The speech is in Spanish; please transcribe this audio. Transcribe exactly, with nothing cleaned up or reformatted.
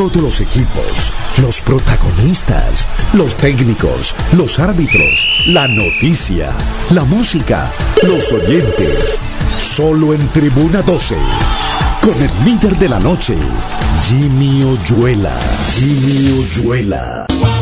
Todos los equipos, los protagonistas, los técnicos, los árbitros, la noticia, la música, los oyentes. Solo en Tribuna doce. Con el líder de la noche, Jimmy Oyuela. Jimmy Oyuela.